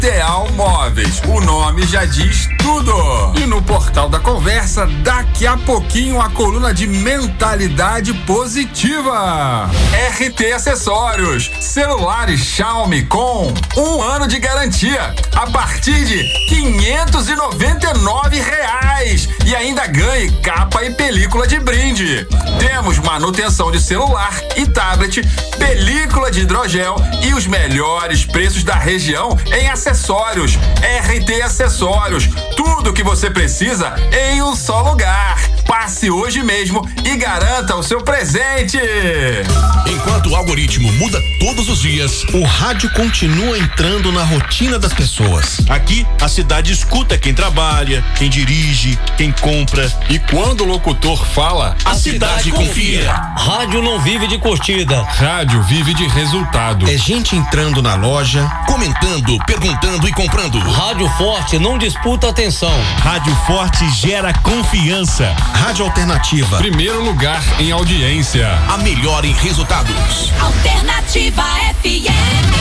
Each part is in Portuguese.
Ideal Móveis, o nome já diz tudo. E no Portal da Conversa, daqui a pouquinho a coluna de mentalidade positiva. RT Acessórios, celulares Xiaomi com 1 ano de garantia a partir de R$599 e ainda ganhe capa e película de brinde. Temos manutenção de celular e tablet, película de hidrogel e os melhores preços da região em acessórios. RT Acessórios, tudo que você precisa em um só lugar. Passe hoje mesmo e garanta o seu presente. Enquanto o algoritmo muda todos os dias, o rádio continua entrando na rotina das pessoas. Aqui, a cidade escuta quem trabalha, quem dirige, quem compra. E quando o locutor fala, a cidade confia. Rádio não vive de curtida. Rádio vive de resultado. É gente entrando na loja, comentando, perguntando e comprando. Rádio forte não disputa atenção. Rádio forte gera confiança. Rádio Alternativa, primeiro lugar em audiência. A melhor em resultados. Alternativa FM.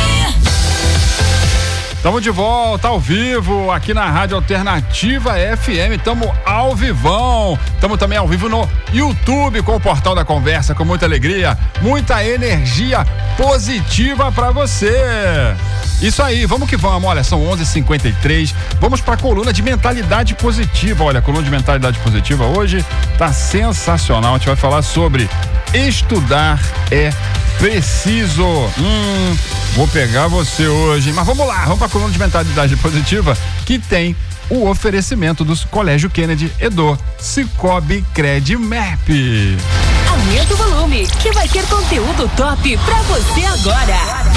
Estamos de volta ao vivo aqui na Rádio Alternativa FM. Estamos ao vivão. Estamos também ao vivo no YouTube com o Portal da Conversa, com muita alegria, muita energia positiva para você. Isso aí, vamos que vamos. Olha, são 11h53. Vamos para a coluna de mentalidade positiva. Olha, a coluna de mentalidade positiva hoje tá sensacional. A gente vai falar sobre estudar é preciso. Vou pegar você hoje, mas vamos lá, vamos para a coluna de mentalidade positiva que tem o oferecimento do Colégio Kennedy e do Cicobi Credimap. Aumenta o volume, que vai ter conteúdo top pra você agora.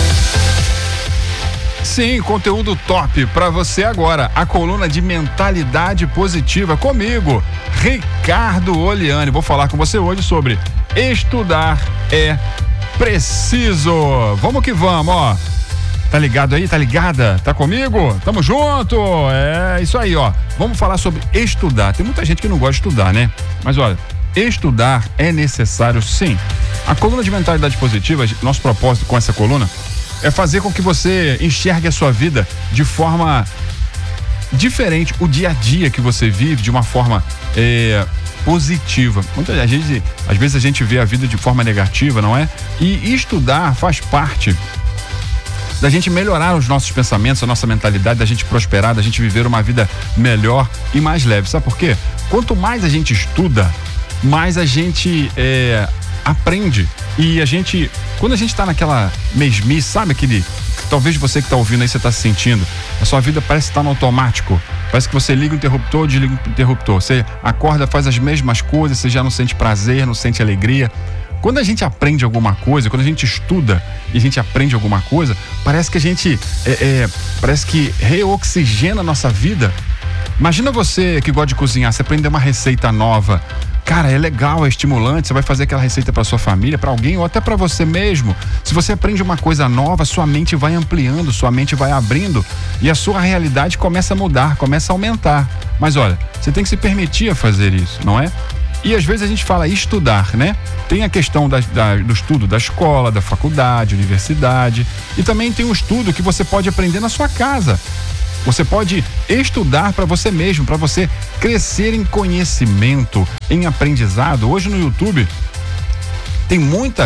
Sim, conteúdo top pra você agora. A coluna de mentalidade positiva comigo, Ricardo Oliani. Vou falar com você hoje sobre estudar é preciso. Vamos que vamos, ó. Tá ligado aí? Tá ligada? Tá comigo? Tamo junto? É isso aí, ó. Vamos falar sobre estudar. Tem muita gente que não gosta de estudar, né? Mas olha, estudar é necessário sim. A coluna de mentalidade positiva, nosso propósito com essa coluna é fazer com que você enxergue a sua vida de forma diferente, o dia a dia que você vive de uma forma positiva. Às vezes a gente vê a vida de forma negativa, não é? E estudar faz parte da gente melhorar os nossos pensamentos, a nossa mentalidade, da gente prosperar, da gente viver uma vida melhor e mais leve. Sabe por quê? Quanto mais a gente estuda, mais a gente aprende. E quando a gente tá naquela mesmice, sabe talvez você que tá ouvindo aí, você tá se sentindo, a sua vida parece estar no automático, parece que você liga o interruptor, desliga o interruptor, você acorda, faz as mesmas coisas, você já não sente prazer, não sente alegria. Quando a gente aprende alguma coisa, quando a gente estuda e a gente aprende alguma coisa, parece que a gente parece que reoxigena a nossa vida. Imagina você que gosta de cozinhar, você aprender uma receita nova. Cara, é legal, é estimulante, você vai fazer aquela receita para sua família, para alguém ou até para você mesmo. Se você aprende uma coisa nova, sua mente vai ampliando, sua mente vai abrindo e a sua realidade começa a mudar, começa a aumentar. Mas olha, você tem que se permitir a fazer isso, não é? E às vezes a gente fala estudar, né? Tem a questão do estudo da escola, da faculdade, universidade, e também tem um estudo que você pode aprender na sua casa. Você pode estudar para você mesmo, para você crescer em conhecimento, em aprendizado. Hoje no YouTube tem muito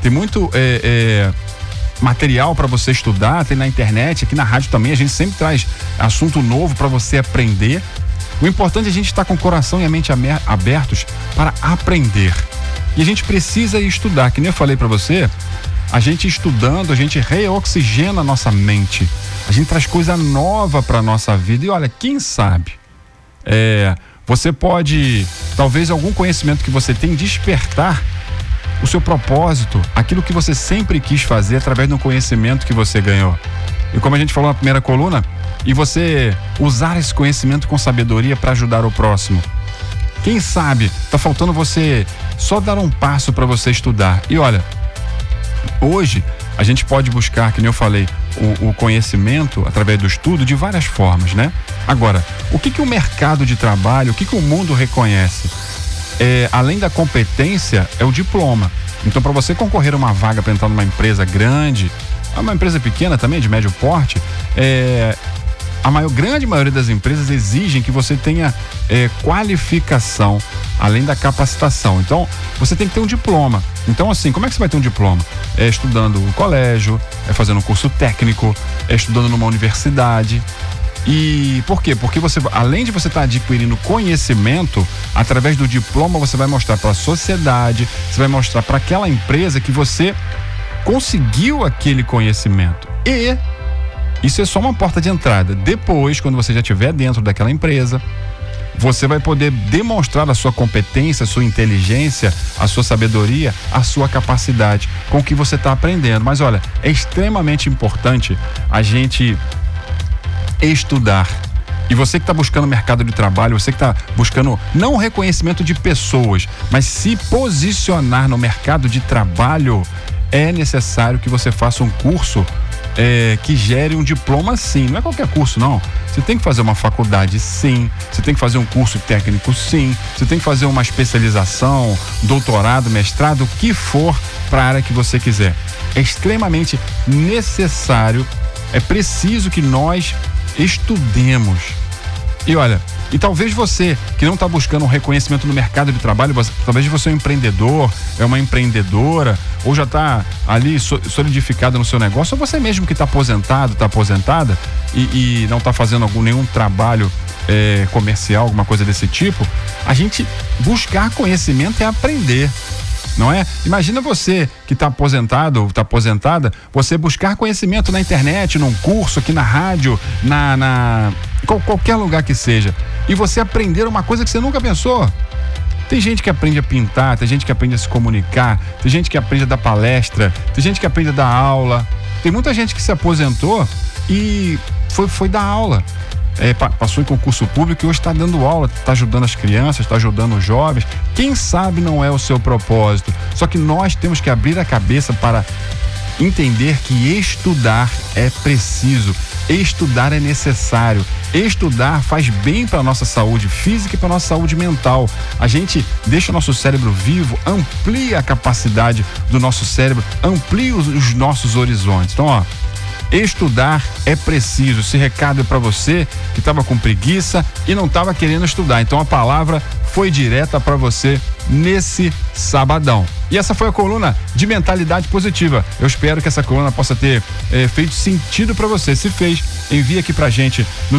material para você estudar, tem na internet, aqui na rádio também a gente sempre traz assunto novo para você aprender. O importante é a gente estar com o coração e a mente abertos para aprender. E a gente precisa estudar, que nem eu falei para você, a gente estudando, a gente reoxigena a nossa mente. A gente traz coisa nova para nossa vida. E olha, quem sabe você pode, talvez algum conhecimento que você tem, despertar o seu propósito, aquilo que você sempre quis fazer através de um conhecimento que você ganhou. E como a gente falou na primeira coluna, e você usar esse conhecimento com sabedoria para ajudar o próximo. Quem sabe tá faltando você só dar um passo para você estudar. E olha, hoje a gente pode buscar, que nem eu falei, o conhecimento através do estudo de várias formas, né? Agora, o que o mercado de trabalho, o que o mundo reconhece? Além da competência, é o diploma. Então, para você concorrer a uma vaga para entrar numa empresa grande, uma empresa pequena também, de médio porte, grande maioria das empresas exigem que você tenha qualificação, além da capacitação. Então, você tem que ter um diploma. Então, assim, como é que você vai ter um diploma? Estudando no colégio, fazendo um curso técnico, estudando numa universidade. E por quê? Porque você, além de você estar adquirindo conhecimento, através do diploma você vai mostrar para a sociedade, você vai mostrar para aquela empresa que você conseguiu aquele conhecimento. E isso é só uma porta de entrada. Depois, quando você já estiver dentro daquela empresa, você vai poder demonstrar a sua competência, a sua inteligência, a sua sabedoria, a sua capacidade com o que você está aprendendo. Mas olha, é extremamente importante a gente estudar. E você que está buscando mercado de trabalho, você que está buscando não o reconhecimento de pessoas, mas se posicionar no mercado de trabalho, é necessário que você faça um curso que gere um diploma, sim. Não é qualquer curso, não. Você tem que fazer uma faculdade, sim. Você tem que fazer um curso técnico, sim. Você tem que fazer uma especialização, doutorado, mestrado, o que for para a área que você quiser. É extremamente necessário, é preciso que nós estudemos. E olha, e talvez você que não está buscando um reconhecimento no mercado de trabalho, talvez você é um empreendedor, é uma empreendedora, ou já está ali solidificado no seu negócio, ou você mesmo que está aposentado, está aposentada e não está fazendo nenhum trabalho comercial, alguma coisa desse tipo. A gente buscar conhecimento é aprender, não é? Imagina você que está aposentado, está aposentada, você buscar conhecimento na internet, num curso, aqui na rádio, qualquer lugar que seja, e você aprender uma coisa que você nunca pensou. Tem gente que aprende a pintar, tem gente que aprende a se comunicar, tem gente que aprende a dar palestra, tem gente que aprende a dar aula. Tem muita gente que se aposentou e foi dar aula. Passou em concurso público e hoje está dando aula, está ajudando as crianças, está ajudando os jovens. Quem sabe não é o seu propósito. Só que nós temos que abrir a cabeça para entender que estudar é preciso, estudar é necessário, estudar faz bem para a nossa saúde física e para a nossa saúde mental. A gente deixa o nosso cérebro vivo, amplia a capacidade do nosso cérebro, amplia os nossos horizontes. Então, estudar é preciso. Esse recado é para você que estava com preguiça e não estava querendo estudar. Então a palavra foi direta para você nesse sabadão. E essa foi a coluna de mentalidade positiva. Eu espero que essa coluna possa ter feito sentido para você. Se fez, envia aqui pra gente no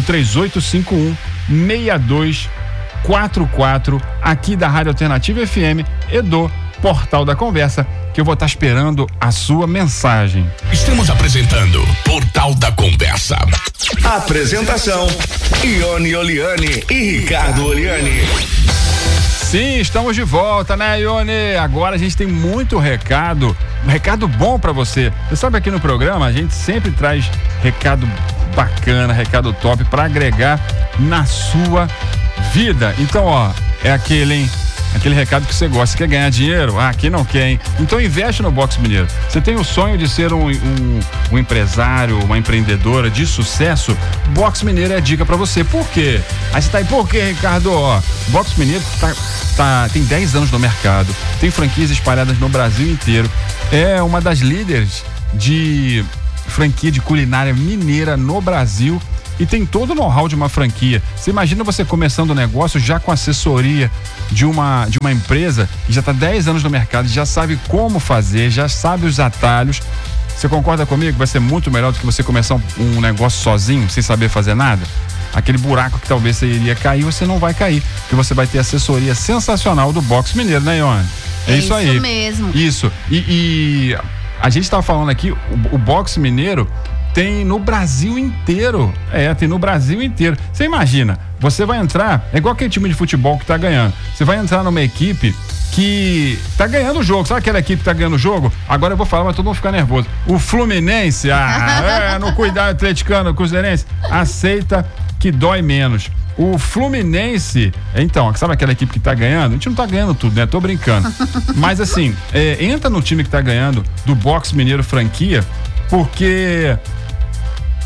3851-6244 aqui da Rádio Alternativa FM e do Portal da Conversa, que eu vou estar esperando a sua mensagem. Estamos apresentando Portal da Conversa. Apresentação: Ione Oliani e Ricardo Oliani. Sim, estamos de volta, né, Ione? Agora a gente tem muito recado bom pra você. Você sabe, aqui no programa a gente sempre traz recado bacana, recado top pra agregar na sua vida. Então, é aquele recado que você gosta. Você quer ganhar dinheiro? Quem não quer, hein? Então investe no Box Mineiro. Você tem o sonho de ser um empresário, uma empreendedora de sucesso? Box Mineiro é a dica pra você. Por quê? Aí você tá aí, por quê, Ricardo? Box Mineiro tem 10 anos no mercado, tem franquias espalhadas no Brasil inteiro, é uma das líderes de franquia de culinária mineira no Brasil e tem todo o know-how de uma franquia. Você imagina você começando um negócio já com assessoria de uma empresa e já está 10 anos no mercado, já sabe como fazer, já sabe os atalhos. Você concorda comigo? Vai ser muito melhor do que você começar um negócio sozinho, sem saber fazer nada? Aquele buraco que talvez você iria cair, você não vai cair, porque você vai ter assessoria sensacional do Box Mineiro, né, Ione? É isso aí. Isso mesmo. Isso. E a gente estava falando aqui, o Box Mineiro tem no Brasil inteiro. Tem no Brasil inteiro. Você imagina, você vai entrar, é igual aquele time de futebol que tá ganhando. Você vai entrar numa equipe que tá ganhando o jogo. Sabe aquela equipe que tá ganhando o jogo? Agora eu vou falar, mas todo mundo ficar nervoso. O Fluminense, no cuidado atleticano, cruzeirense, aceita que dói menos. O Fluminense, então, sabe aquela equipe que tá ganhando? A gente não tá ganhando tudo, né? Tô brincando. Mas assim, entra no time que tá ganhando do Box Mineiro franquia, porque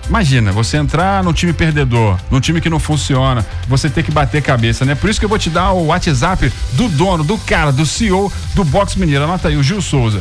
Imagina, você entrar num time perdedor, num time que não funciona, você ter que bater cabeça, né? Por isso que eu vou te dar o WhatsApp do dono, do cara, do CEO do Box Mineiro. Anota aí, o Gil Souza,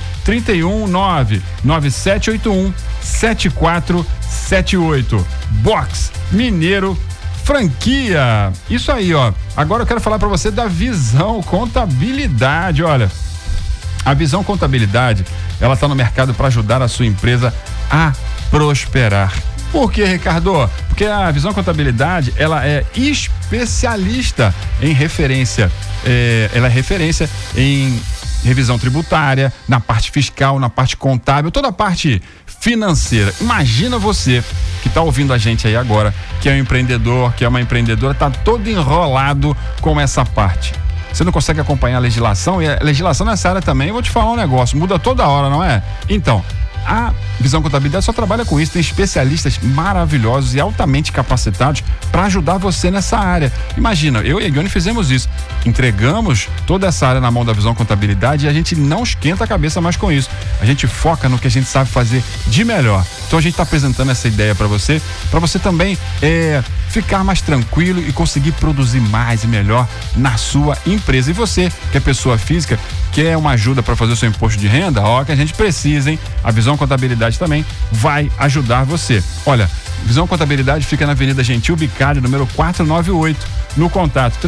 31997817478. Box Mineiro franquia. Isso aí, ó. Agora eu quero falar pra você da Visão Contabilidade. Olha, a Visão Contabilidade, ela tá no mercado para ajudar a sua empresa a prosperar. Por quê, Ricardo? Porque a Visão Contabilidade, ela é especialista em referência. Ela é referência em revisão tributária, na parte fiscal, na parte contábil, toda a parte financeira. Imagina você que está ouvindo a gente aí agora, que é um empreendedor, que é uma empreendedora, está todo enrolado com essa parte. Você não consegue acompanhar a legislação, e a legislação nessa área também, eu vou te falar um negócio, muda toda hora, não é? Então, a Visão Contabilidade só trabalha com isso, tem especialistas maravilhosos e altamente capacitados para ajudar você nessa área. Imagina, eu e a Guione fizemos isso, entregamos toda essa área na mão da Visão Contabilidade e a gente não esquenta a cabeça mais com isso, a gente foca no que a gente sabe fazer de melhor. Então a gente está apresentando essa ideia para você também ficar mais tranquilo e conseguir produzir mais e melhor na sua empresa. E você, que é pessoa física, quer uma ajuda para fazer o seu imposto de renda, ó, que a gente precisa, hein? A Visão Contabilidade também vai ajudar você. Olha, Visão Contabilidade fica na Avenida Gentil Bicalho, número 498, no contato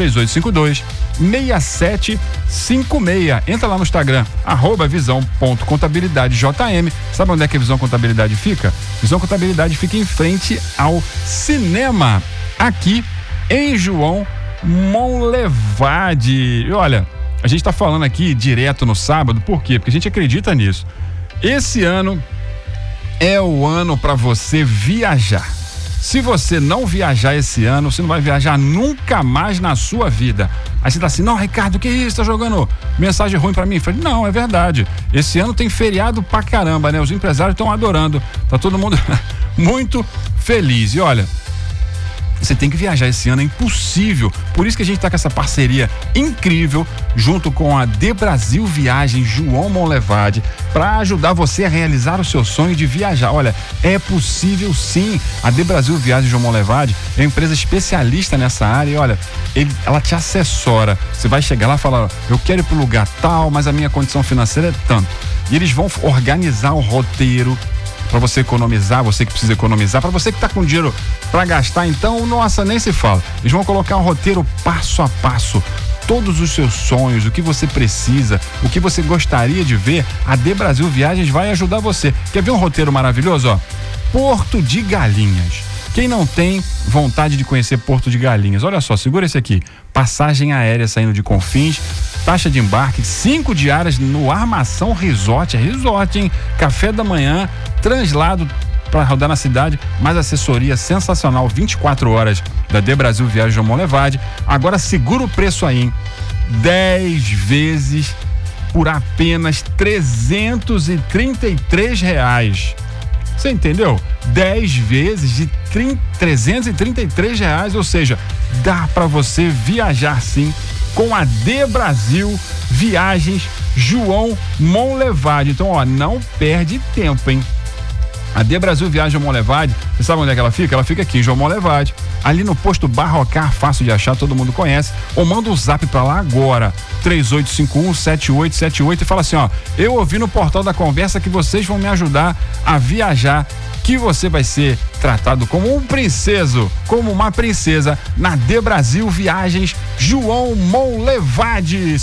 3852-6756. Entra lá no Instagram, @visão.contabilidadejm. Sabe onde é que a Visão Contabilidade fica? Visão Contabilidade fica em frente ao cinema, aqui em João Monlevade. E olha, a gente tá falando aqui direto no sábado, por quê? Porque a gente acredita nisso. Esse ano é o ano para você viajar. Se você não viajar esse ano, você não vai viajar nunca mais na sua vida. Aí você tá assim, não, Ricardo, que isso? Tá jogando mensagem ruim pra mim? Eu falei, não, é verdade. Esse ano tem feriado pra caramba, né? Os empresários estão adorando. Tá todo mundo muito feliz. E olha, você tem que viajar esse ano, é impossível. Por isso que a gente tá com essa parceria incrível junto com a De Brasil Viagens João Monlevade para ajudar você a realizar o seu sonho de viajar. Olha, é possível sim. A De Brasil Viagens João Monlevade é uma empresa especialista nessa área e olha, ela te assessora. Você vai chegar lá e falar, eu quero ir pro lugar tal, mas a minha condição financeira é tanto. E eles vão organizar um roteiro para você economizar, você que precisa economizar, para você que tá com dinheiro para gastar, então, nossa, nem se fala. Eles vão colocar um roteiro passo a passo, todos os seus sonhos, o que você precisa, o que você gostaria de ver, a De Brasil Viagens vai ajudar você. Quer ver um roteiro maravilhoso, ó? Porto de Galinhas. Quem não tem vontade de conhecer Porto de Galinhas, olha só, segura esse aqui, passagem aérea saindo de Confins, taxa de embarque, 5 diárias no Armação Resort, é resort, hein? Café da manhã, translado para rodar na cidade, mais assessoria sensacional, 24 horas da De Brasil Viagens João Monlevade. Agora segura o preço aí, hein? 10 vezes por apenas R$333. Você entendeu? 10 vezes de R$333, ou seja, dá para você viajar sim com a De Brasil Viagens João Monlevade. Então, ó, não perde tempo, hein? A De Brasil Viagens João Monlevade, você sabe onde é que ela fica? Ela fica aqui em João Monlevade, ali no posto Barrocar, fácil de achar, todo mundo conhece. Ou manda um zap pra lá agora, 3851-7878 e fala assim, ó, eu ouvi no Portal da Conversa que vocês vão me ajudar a viajar, que você vai ser tratado como um princeso, como uma princesa na De Brasil Viagens João Monlevade.